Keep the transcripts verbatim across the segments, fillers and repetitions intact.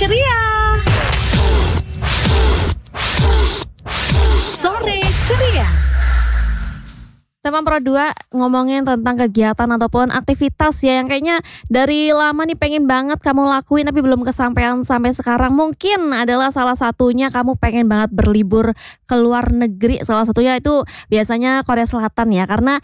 ceria. Sore ceria. Teman Pro dua ngomongin tentang kegiatan ataupun aktivitas ya yang kayaknya dari lama nih pengen banget kamu lakuin tapi belum kesampaian sampai sekarang. Mungkin adalah salah satunya kamu pengen banget berlibur ke luar negeri. Salah satunya itu biasanya Korea Selatan ya, karena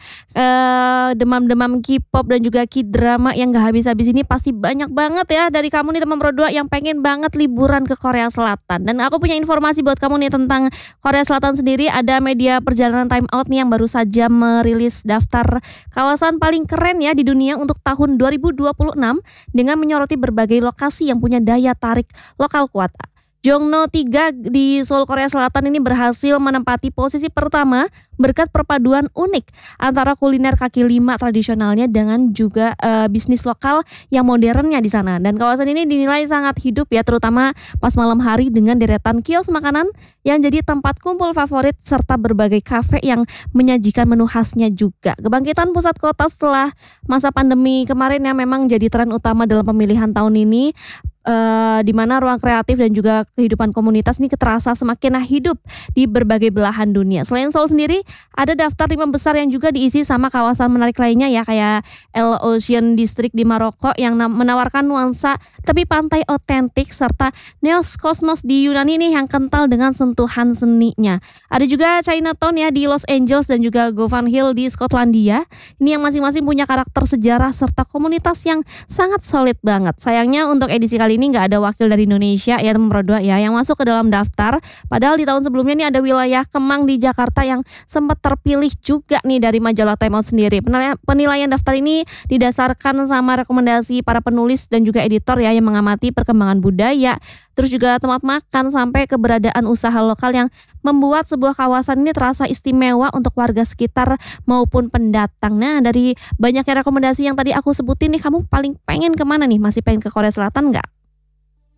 eh, demam-demam K-pop dan juga K-drama yang gak habis-habis ini pasti banyak banget ya dari kamu nih teman Pro dua yang pengen banget liburan ke Korea Selatan. Dan aku punya informasi buat kamu nih tentang Korea Selatan sendiri. Ada media perjalanan Time Out nih yang baru saja merilis daftar kawasan paling keren ya di dunia untuk tahun dua ribu dua puluh enam dengan menyoroti berbagai lokasi yang punya daya tarik lokal kuat. Jongno tiga di Seoul, Korea Selatan ini berhasil menempati posisi pertama berkat perpaduan unik antara kuliner kaki lima tradisionalnya dengan juga uh, bisnis lokal yang modernnya di sana. Dan kawasan ini dinilai sangat hidup ya, terutama pas malam hari dengan deretan kios makanan yang jadi tempat kumpul favorit serta berbagai kafe yang menyajikan menu khasnya juga. Kebangkitan pusat kota setelah masa pandemi kemarin yang memang jadi tren utama dalam pemilihan tahun ini. Uh, di mana ruang kreatif dan juga kehidupan komunitas ini terasa semakin hidup di berbagai belahan dunia. Selain Seoul sendiri, ada daftar lima besar yang juga diisi sama kawasan menarik lainnya ya, kayak El Ocean District di Maroko yang menawarkan nuansa tepi pantai otentik serta Neos Cosmos di Yunani nih yang kental dengan sentuhan seninya. Ada juga Chinatown ya di Los Angeles dan juga Govan Hill di Skotlandia. Ini yang masing-masing punya karakter sejarah serta komunitas yang sangat solid banget. Sayangnya untuk edisi kali ini nggak ada wakil dari Indonesia ya teman Pro dua ya yang masuk ke dalam daftar. Padahal di tahun sebelumnya nih ada wilayah Kemang di Jakarta yang sempat terpilih juga nih dari majalah Time Out sendiri. Penilaian, penilaian daftar ini didasarkan sama rekomendasi para penulis dan juga editor ya yang mengamati perkembangan budaya, terus juga tempat makan sampai keberadaan usaha lokal yang membuat sebuah kawasan ini terasa istimewa untuk warga sekitar maupun pendatang. Nah, dari banyaknya rekomendasi yang tadi aku sebutin nih, kamu paling pengen kemana nih? Masih pengen ke Korea Selatan nggak?